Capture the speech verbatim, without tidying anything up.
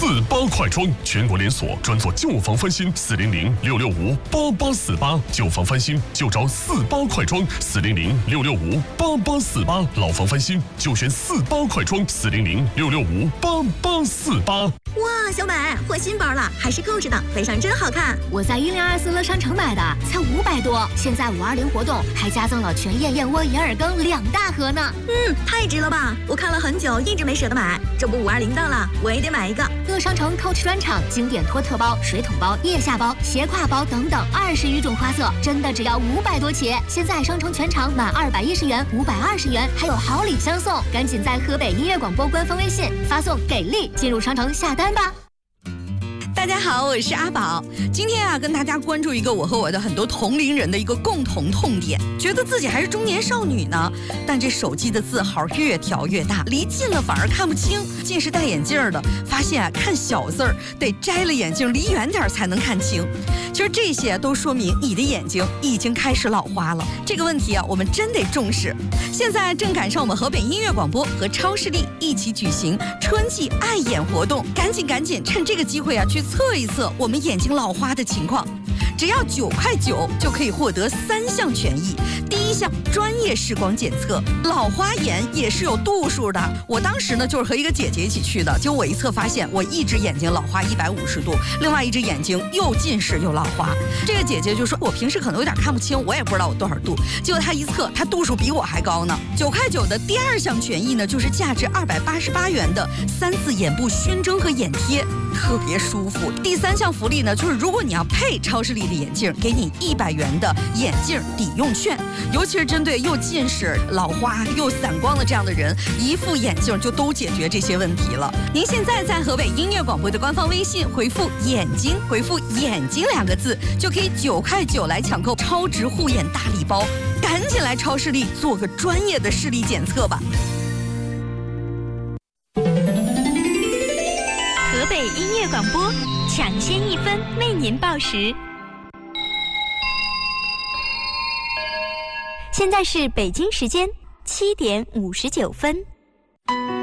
八快装，全国连锁，专做旧房翻新，四零零六六五八八四八，旧房翻新就找四八快装，四零零六六五八八四八，老房翻新就选四八快装，四零零六六五八八四八。 哇，小美换新包了，还是购置的，背上真好看。 我在一零二四乐商城买的，才五百多。现在五二零活动还加赠了全燕燕窝、银耳羹两大盒呢。 嗯，太值了吧！我看了很久，一直没舍得买。这不五二零到了，我也得买一个。 乐商城 Coach 专场经典托特包、水桶包、腋下包、斜挎包等等二十余种花色，真的只要五百多起。现在商城全场满二百一十元、五百二十元，还有好礼相送。赶紧在河北音乐广播官方微信发送“给力”进入商城下单吧。 大家好，我是阿宝。今天啊，跟大家关注一个我和我的很多同龄人的一个共同痛点，觉得自己还是中年少女呢，但这手机的字号越调越大，离近了反而看不清。近视戴眼镜的发现啊，看小字儿得摘了眼镜离远点才能看清。其实这些都说明你的眼睛已经开始老花了。这个问题啊，我们真得重视。现在正赶上我们河北音乐广播和超视力一起举行春季爱眼活动，赶紧赶紧趁这个机会啊，去测一测我们眼睛老花的情况。只要九块九就可以获得三项权益。第一项专业视光检测，老花眼也是有度数的。我当时呢就是和一个姐姐一起去的，结果我一测发现我一只眼睛老花一百五十度，另外一只眼睛又近视又老花。这个姐姐就说我平时可能有点看不清，我也不知道我多少度。结果她一测，她度数比我还高呢。九块九的第二项权益呢，就是价值二百八十八元的三次眼部熏蒸和眼贴，特别舒服。第三项福利呢，就是如果你要配超视力的眼镜，给你一百元的眼镜抵用券。尤其是针对又近视、老花又散光的这样的人，一副眼镜就都解决这些问题了。您现在在河北音乐广播的官方微信回复“眼睛”，回复“眼睛”两个字，就可以九块九来抢购超值护眼大礼包。赶紧来超视力做个专业的视力检测吧。 河北音乐广播抢先一分为您报时。现在是北京时间七点五十九分。